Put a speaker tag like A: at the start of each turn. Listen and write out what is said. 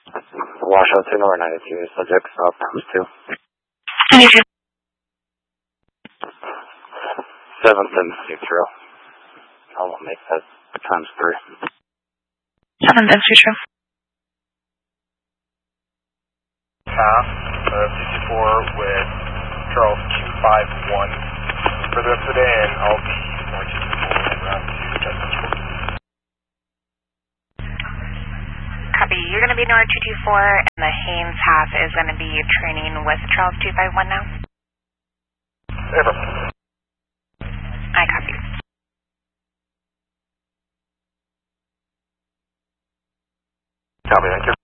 A: Washout 2 North 92, subject south times 2. 7th and Sutro. I will make that times 3.
B: 7th and Sutro.
C: Half of 54 with Charles 251 for the rest of the day, and I'll be going to route to Justice Court.
B: Copy. You're going to be North 224, and the Haynes half is going to be training with Charles 251 now?
C: Ever.
B: I copy.
C: Copy, thank you.